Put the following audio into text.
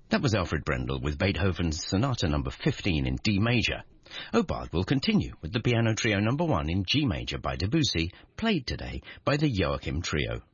That was Alfred Brendel with Beethoven's Sonata number 15 in D major. Hobart will continue with the Piano Trio number 1 in G major by Debussy, played today by the Joachim Trio.